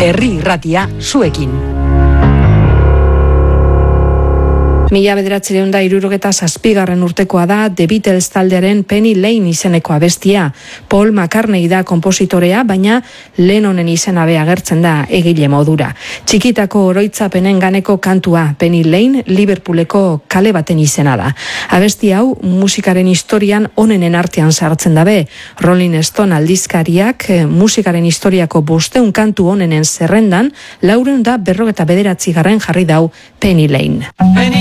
Herri Irratia zuekin. 1967 urtekoa da The Beatles taldearen Penny Lane izeneko abestia. Paul McCartney da konpositorea, baina Lennonen izenabe agertzen da egile modura. Txikitako oroitzapenen ganeko kantua Penny Lane Liverpooleko kale baten izena da. Abesti hau musikaren historian onenen artean sartzen dabe. Rolling Stone aldizkariak musikaren historiako 500 kantu onenen zerrendan 459 jarri dau Penny Lane.